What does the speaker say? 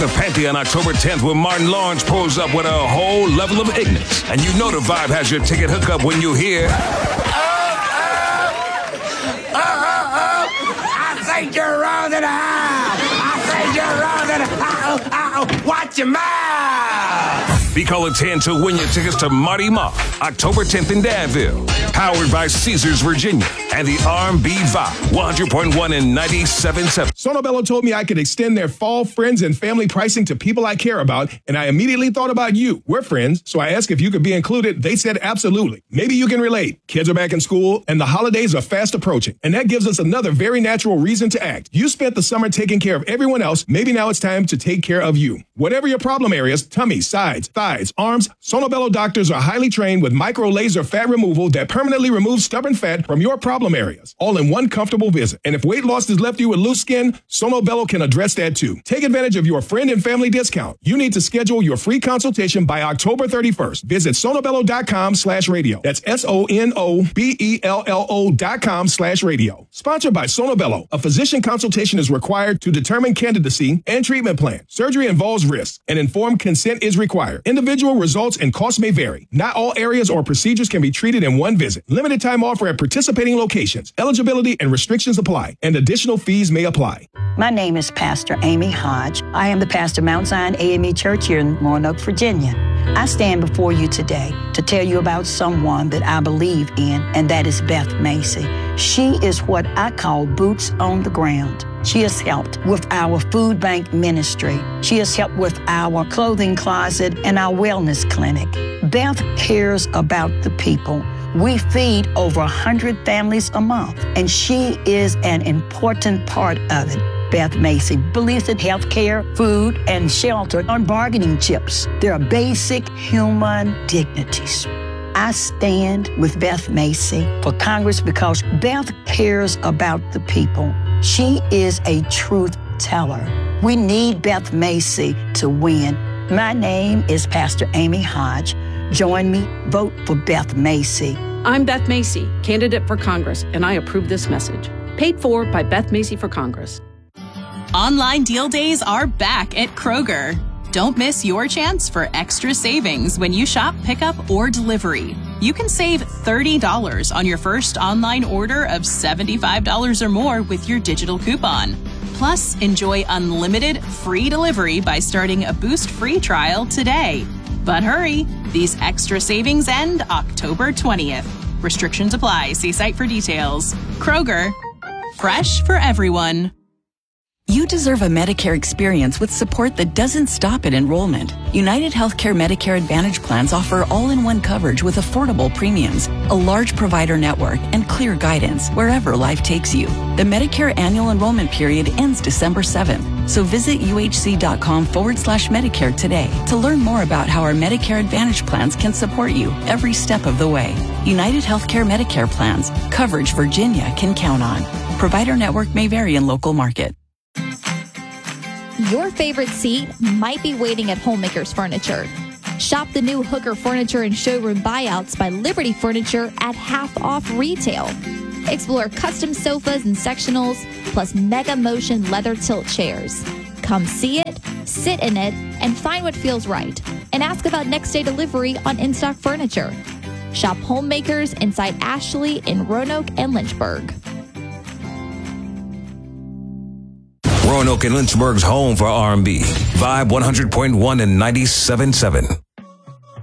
the Pantheon October 10th when Martin Lawrence pulls up with a whole level of ignorance. And you know the Vibe has your ticket hookup when you hear... I think you're wrong in the house. I think you're wrong in the house. Watch your mouth. Be calling 10 to win your tickets to Marty Ma, October 10th in Danville. Powered by Caesars, Virginia, and the R&B Vibe, 100.1 and 97.7. Sono Bello told me I could extend their fall friends and family pricing to people I care about, and I immediately thought about you. We're friends, so I asked if you could be included. They said absolutely. Maybe you can relate. Kids are back in school, and the holidays are fast approaching, and that gives us another very natural reason to act. You spent the summer taking care of everyone else. Maybe now it's time to take care of you. Whatever your problem areas, tummy, sides, thighs, arms, Sono Bello doctors are highly trained with micro laser fat removal that permanently removes stubborn fat from your problem areas, all in one comfortable visit. And if weight loss has left you with loose skin, Sono Bello can address that too. Take advantage of your friend and family discount. You need to schedule your free consultation by October 31st. Visit sonobello.com/radio. That's SONOBELLO.com/radio. Sponsored by Sono Bello. A physician consultation is required to determine candidacy and treatment plan. Surgery involves risk, and informed consent is required. Individual results and costs may vary. Not all areas or procedures can be treated in one visit. Limited time offer at participating locations. Eligibility and restrictions apply, and additional fees may apply. My name is Pastor Amy Hodge. I am the pastor of Mount Zion AME Church here in Roanoke, Virginia. I stand before you today to tell you about someone that I believe in, and that is Beth Macy. She is what I call boots on the ground. She has helped with our food bank ministry. She has helped with our clothing closet and our wellness clinic. Beth cares about the people. We feed over 100 families a month, and she is an important part of it. Beth Macy believes that health care, food, and shelter are bargaining chips. They are basic human dignities. I stand with Beth Macy for Congress because Beth cares about the people. She is a truth teller. We need Beth Macy to win. My name is Pastor Amy Hodge. Join me, vote for Beth Macy. I'm Beth Macy, candidate for Congress, and I approve this message. Paid for by Beth Macy for Congress. Online deal days are back at Kroger. Don't miss your chance for extra savings when you shop pickup or delivery. You can save $30 on your first online order of $75 or more with your digital coupon. Plus, enjoy unlimited free delivery by starting a Boost free trial today. But hurry, these extra savings end October 20th. Restrictions apply. See site for details. Kroger, fresh for everyone. You deserve a Medicare experience with support that doesn't stop at enrollment. United Healthcare Medicare Advantage plans offer all-in-one coverage with affordable premiums, a large provider network, and clear guidance wherever life takes you. The Medicare annual enrollment period ends December 7th, so visit uhc.com/Medicare today to learn more about how our Medicare Advantage plans can support you every step of the way. United Healthcare Medicare plans, coverage Virginia can count on. Provider network may vary in local market. Your favorite seat might be waiting at Homemakers Furniture. Shop the new Hooker Furniture and Showroom buyouts by Liberty Furniture at half off retail. Explore custom sofas and sectionals, plus Mega Motion leather tilt chairs. Come see it, sit in it, and find what feels right. And ask about next day delivery on in-stock furniture. Shop Homemakers inside Ashley in Roanoke and Lynchburg. Roanoke and Lynchburg's home for R&B. Vibe 100.1 and 97.7.